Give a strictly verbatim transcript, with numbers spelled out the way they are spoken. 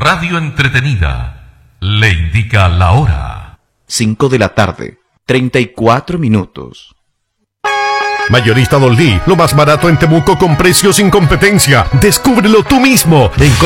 radio entretenida le indica la hora. cinco de la tarde, treinta y cuatro minutos. Mayorista Don Lee, lo más barato en Temuco con precios sin competencia. Descúbrelo tú mismo. En